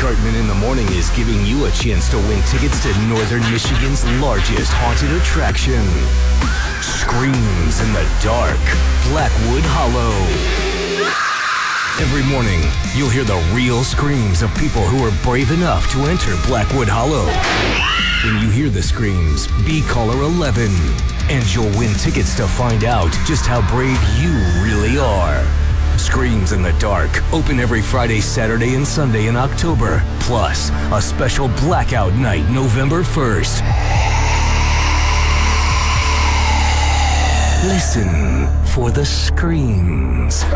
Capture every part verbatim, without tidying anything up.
Cartman in the Morning is giving you a chance to win tickets to Northern Michigan's largest haunted attraction, Screams in the Dark, Blackwood Hollow. Every morning, you'll hear the real screams of people who are brave enough to enter Blackwood Hollow. When you hear the screams, be caller eleven, and you'll win tickets to find out just how brave you really are. Screams in the Dark, open every Friday, Saturday, and Sunday in October. Plus, a special blackout night November first. Listen for the screams.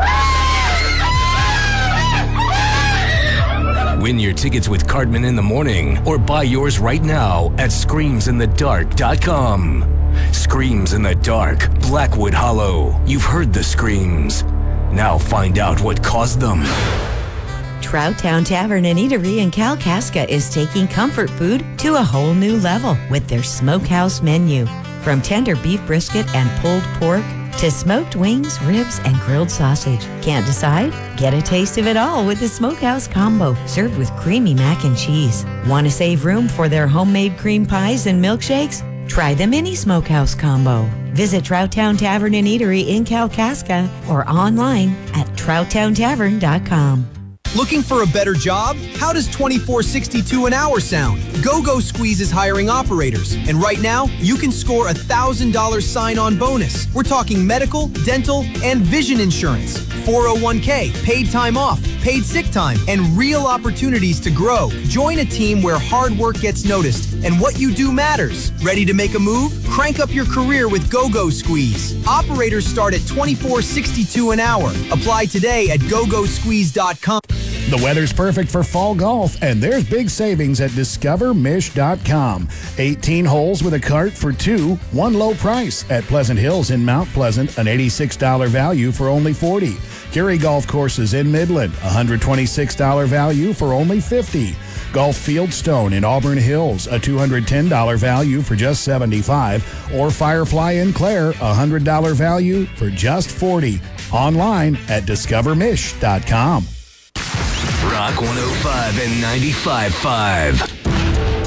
Win your tickets with Cartman in the Morning, or buy yours right now at screams in the dark dot com. Screams in the Dark, Blackwood Hollow. You've heard the screams. Now find out what caused them. Trout Town Tavern and Eatery in Kalkaska is taking comfort food to a whole new level with their smokehouse menu. From tender beef brisket and pulled pork to smoked wings, ribs, and grilled sausage. Can't decide? Get a taste of it all with the Smokehouse Combo, served with creamy mac and cheese. Want to save room for their homemade cream pies and milkshakes? Try the Mini Smokehouse Combo. Visit Trout Town Tavern and Eatery in Kalkaska or online at trout town tavern dot com. Looking for a better job? How does twenty-four sixty-two an hour sound? Go-Go Squeeze is hiring operators, and right now, you can score a one thousand dollars sign-on bonus. We're talking medical, dental, and vision insurance, four oh one k, paid time off, paid sick time, and real opportunities to grow. Join a team where hard work gets noticed and what you do matters. Ready to make a move? Crank up your career with Go-Go Squeeze. Operators start at twenty-four sixty-two an hour. Apply today at go go squeeze dot com. The weather's perfect for fall golf, and there's big savings at discover mish dot com. eighteen holes with a cart for two, one low price at Pleasant Hills in Mount Pleasant, an eighty-six dollars value for only forty dollars. Curie Golf Courses in Midland, one hundred twenty-six dollars value for only fifty dollars. Golf Fieldstone in Auburn Hills, a two hundred ten dollars value for just seventy-five dollars. Or Firefly in Clare, a one hundred dollars value for just forty dollars. Online at discover mish dot com. Rock one oh five and ninety-five point five.